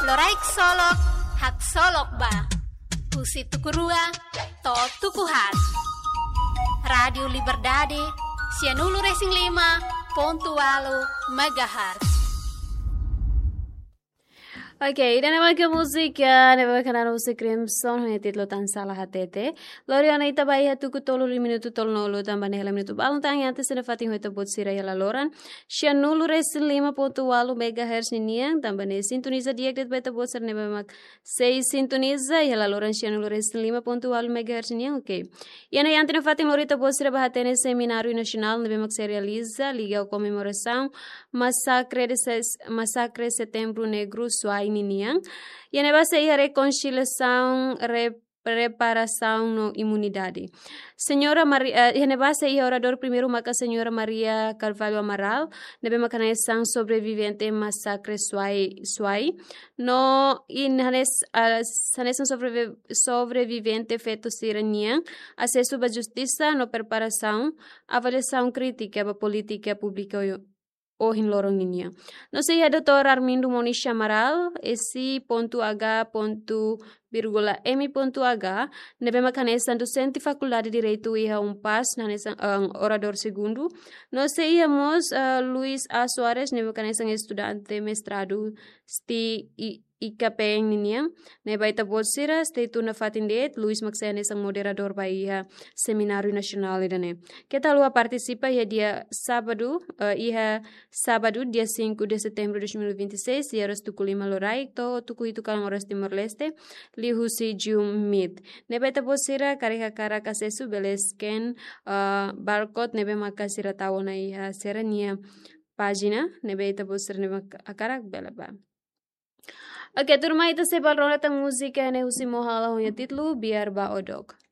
Loraik solok, hak solok ba. Husi tukurua, to tukuhat. Radio Liberdade, Sianulu Racing 5.8 MHz. Oke, dan nama ke musik ya, nama kana musik Crimson hanya titlo tan salah hatete. Loriana ita bai hatu ku tolu minutu tolu nolu tambah nehela minutu balong tang yang tesena fating hoita bot sira yala loran. Sianulu Racing 5.8 MHz niniang tambah ne sintoniza diak det beta bot sira neba mak 6 sintoniza yala loran Sianulu Racing 5.8 MHz niniang. Oke. Yana yang tena fating lorita bot sira bahatene Seminário Nacional neba mak se realiza liga comemoração Massacre Setembro Negro Suai Niniang. E a neba se a reconciliação, reparação no imunidade. Senhora Maria, e neba se a orador primeiro maca Senhora Maria Carvalho Amaral, nebe macaneção sobrevivente massacre Suai. No saneção sobrevivente feito siraniang, acesso à justiça no preparação, avaliação crítica da política pública Ohin lorong ini. No sei Dr. Armindo Monisha Amaral, esse.h.m.h, nebe macanesa docente faculdade de direito e pas orador segundo. No sei Luis A. Soares, nebe macanesa estudante mestrado IKPN niya, na baita bolsira, stay tu na fatindet, Luis Maxenes ang moderador ba iha Seminário Nacional idane. Kita lua participa dia Sábado, dia 5 de setembro de 2026, e horas tuku 5 lorai, tuku itu kalang oras Timor-Leste, lihusi Jumit. Na baita bolsira, karika-kara kasesu, belesken, barcode, nebe makasira tawo na iha serania página, na baita bolsira nebe akarak belaba. Oke, turma itu sebal rola tang musika ne usi mohala hunya titlu biar ba odok.